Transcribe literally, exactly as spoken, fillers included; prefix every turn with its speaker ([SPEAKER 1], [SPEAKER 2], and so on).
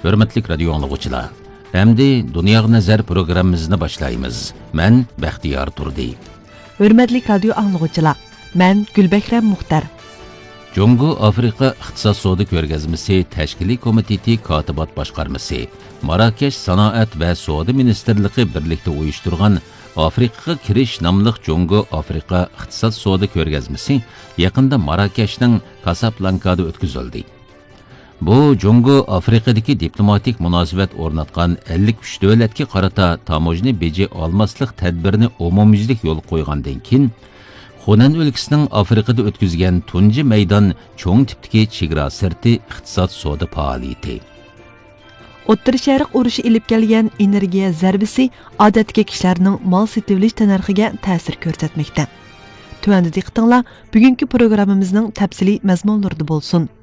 [SPEAKER 1] Hürmetlik radio anlıqçılar. Endi Dünya Nazar programımızını başlayımız. Ben Baxtiyar Turdi.
[SPEAKER 2] Hürmetlik radio anlıqçılar. Ben Gülbekrem Muxtar.
[SPEAKER 1] Jungo Afrika İqtisad Savdo Ko'rgazmasi Tashkiliy Komiteti Katibat Boshqarmasi, Marrakesh Sanoat va Savdo Ministerligi birlikda uyushtirgan Afrikaga kirish nomli Jungo Afrika İqtisad Savdo Ko'rgazmasi yaqinda Marrakeshning Casablancada o'tkazildi. Bu Jungo Afrikadagi diplomatik munosabat o'rnatgan ellik uch davlatga qarata tamojni beji olmaslik tadbirini umumyuzlik yo'l qo'ygandan keyin Xunan o'lkasining Afrikada o'tkazgan tunji maydon cho'ng tipdagi chegara sirti iqtisod savdo faoliyati.
[SPEAKER 2] O'rta Sharq urushi ilib kelgan energiya zarbisi odatdagi kishilarning mol sotib narxiga ta'sir ko'rsatmoqda. Tuvanda diqqatinglar, bugungi programmamizning tafsiliy mazmunlarida bo'lsin.